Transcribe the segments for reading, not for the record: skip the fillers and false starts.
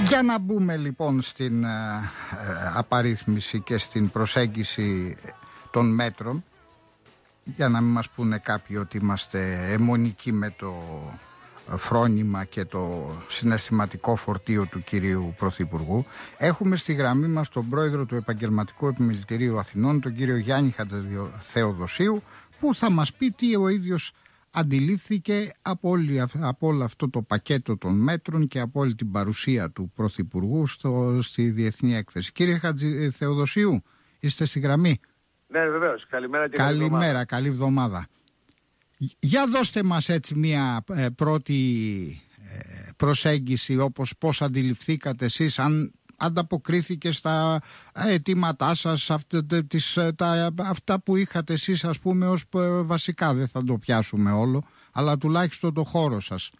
Για να μπούμε λοιπόν στην απαρίθμηση και στην προσέγγιση των μέτρων, για να μην μας πούνε κάποιοι ότι είμαστε αιμονικοί με το φρόνημα και το συναισθηματικό φορτίο του κυρίου Πρωθυπουργού. Έχουμε στη γραμμή μας τον πρόεδρο του Επαγγελματικού Επιμελητηρίου Αθηνών, τον κύριο Γιάννη Θεοδοσίου, που θα μας πει τι ο ίδιος αντιλήφθηκε από όλο αυτό το πακέτο των μέτρων και από όλη την παρουσία του Πρωθυπουργού στη Διεθνή Έκθεση. Κύριε Θεοδοσίου, είστε στη γραμμή? Ναι, βεβαίως. Καλημέρα και καλημέρα, καλή εβδομάδα. Για δώστε μας έτσι μια πρώτη προσέγγιση, όπως πώς αντιληφθήκατε εσείς, αν ανταποκρίθηκε στα αιτήματά σας, αυτά που είχατε εσείς, ας πούμε, ως βασικά, δεν θα το πιάσουμε όλο, αλλά τουλάχιστον το χώρο σας.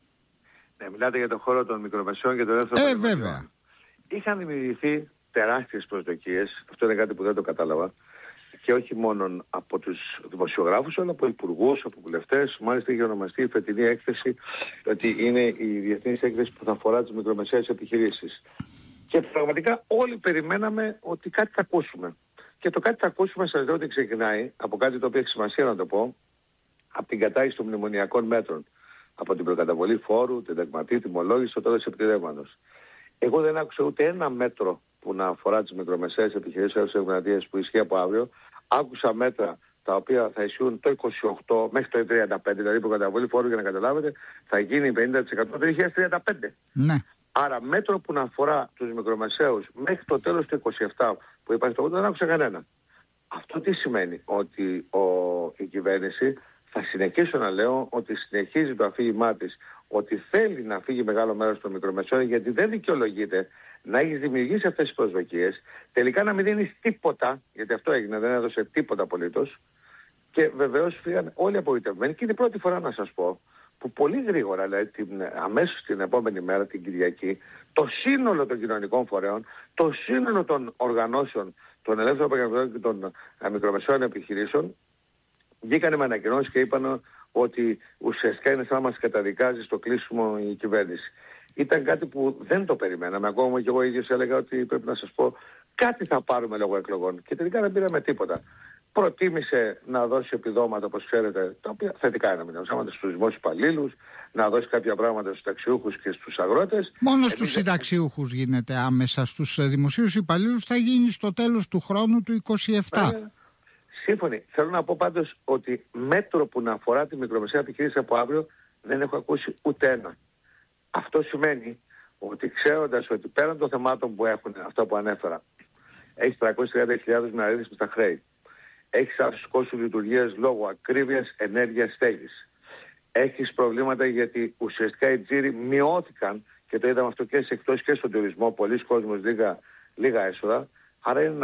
Ναι, μιλάτε για το χώρο των μικρομεσαίων και των ελεύθερων βέβαια. Είχαν δημιουργηθεί τεράστιες προσδοκίες, αυτό είναι κάτι που δεν το κατάλαβα, και όχι μόνο από τους δημοσιογράφους, αλλά από υπουργούς, από βουλευτές. Μάλιστα είχε ονομαστεί η φετινή έκθεση ότι είναι η διεθνής έκθεση που θα αφορά τις μικρομεσαίες επιχειρήσεις. Και πραγματικά όλοι περιμέναμε ότι κάτι θα ακούσουμε. Και το κάτι θα ακούσουμε, σας λέω ότι ξεκινάει από κάτι το οποίο έχει σημασία να το πω, από την κατάργηση των μνημονιακών μέτρων. Από την προκαταβολή φόρου, την ταγματική τιμολόγηση, στο τέλος επιτρέπματος. Εγώ δεν άκουσα ούτε ένα μέτρο που να αφορά τις μικρομεσαίες επιχειρήσεις που ισχύει από αύριο. Άκουσα μέτρα τα οποία θα ισχύουν το 28 μέχρι το 35, δηλαδή προκαταβολή φόρου, για να καταλάβετε, θα γίνει 50% το 2035. Ναι. Άρα μέτρο που να αφορά τους μικρομεσαίους μέχρι το τέλος του 27 που υπάρχει το 80 δεν άκουσα κανένα. Αυτό τι σημαίνει? Ότι η κυβέρνηση, θα συνεχίσω να λέω, ότι συνεχίζει το αφήγημά της, ότι θέλει να φύγει μεγάλο μέρος των μικρομεσαίων, γιατί δεν δικαιολογείται να έχεις δημιουργήσει αυτές τις προσδοκίες, τελικά να μην δίνεις τίποτα, γιατί αυτό έγινε, δεν έδωσε τίποτα απολύτως, και βεβαίως φύγαν όλοι απογοητευμένοι. Και είναι η πρώτη φορά, να σας πω, που πολύ γρήγορα, δηλαδή αμέσως την επόμενη μέρα, την Κυριακή, το σύνολο των κοινωνικών φορέων, το σύνολο των οργανώσεων των ελεύθερων επαγγελματιών και των μικρομεσαίων επιχειρήσεων βγήκανε με ανακοινώσεις και είπαν ότι ουσιαστικά είναι σαν να μας καταδικάζει στο κλείσιμο η κυβέρνηση. Ήταν κάτι που δεν το περιμέναμε. Ακόμα και εγώ ίδιος έλεγα ότι, πρέπει να σας πω, κάτι θα πάρουμε λόγω εκλογών. Και τελικά δεν πήραμε τίποτα. Προτίμησε να δώσει επιδόματα, όπως ξέρετε, τα οποία θετικά είναι, στους δημόσιους υπαλλήλους, να δώσει κάποια πράγματα στους ταξιούχους και στους αγρότες. Μόνο στους συνταξιούχους γίνεται άμεσα, στους δημοσίους υπαλλήλους θα γίνει στο τέλος του χρόνου του 27. Σύμφωνοι. Θέλω να πω πάντως ότι μέτρο που να αφορά τη μικρομεσαία επιχείρηση από αύριο δεν έχω ακούσει ούτε ένα. Αυτό σημαίνει ότι, ξέροντας ότι πέραν των θεμάτων που έχουν, αυτό που ανέφερα, έχει 330.000 μηναρίδες με τα χρέη, έχεις αύξηση κόστου λειτουργίας λόγω ακρίβειας ενέργειας στέγης, έχεις προβλήματα γιατί ουσιαστικά οι τζίροι μειώθηκαν, και το είδαμε αυτό και σε εκτός και στον τουρισμό, πολλοί κόσμος λίγα έσοδα, άρα είναι